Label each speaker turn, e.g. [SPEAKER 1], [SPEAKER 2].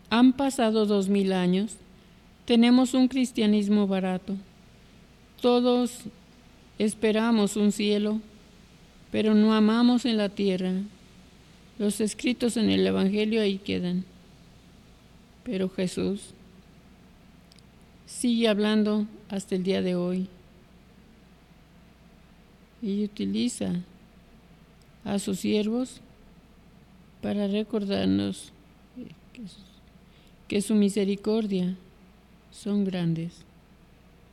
[SPEAKER 1] Han pasado 2000 años. Tenemos un cristianismo barato. Todos esperamos un cielo, pero no amamos en la tierra. Los escritos en el Evangelio ahí quedan. Pero Jesús sigue hablando hasta el día de hoy y utiliza a sus siervos para recordarnos que su misericordia son grandes.